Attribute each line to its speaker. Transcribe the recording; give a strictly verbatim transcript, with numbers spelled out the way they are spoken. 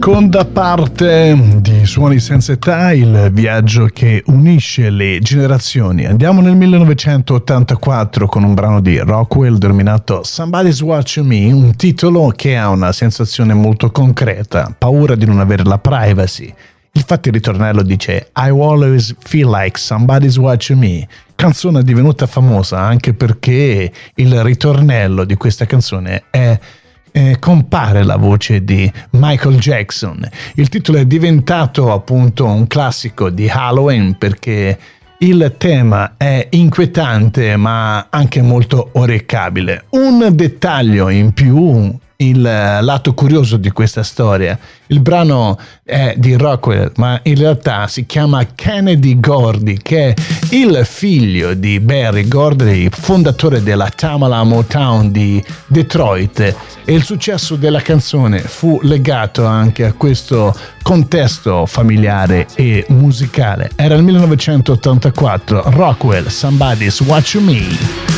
Speaker 1: Seconda parte di Suoni senza età, il viaggio che unisce le generazioni. Andiamo nel millenovecentottantaquattro con un brano di Rockwell denominato Somebody's Watching Me, un titolo che ha una sensazione molto concreta, paura di non avere la privacy. Infatti il ritornello dice I always feel like somebody's watching me, canzone divenuta famosa anche perché il ritornello di questa canzone è Eh, compare la voce di Michael Jackson. Il titolo è diventato appunto un classico di Halloween perché il tema è inquietante ma anche molto orecchiabile. Un dettaglio in più, il lato curioso di questa storia: il brano è di Rockwell ma in realtà si chiama Kennedy Gordy, che è il figlio di Berry Gordy, fondatore della Tamala Motown di Detroit, e il successo della canzone fu legato anche a questo contesto familiare e musicale. Era il millenovecentottantaquattro, Rockwell, Somebody's Watching Me.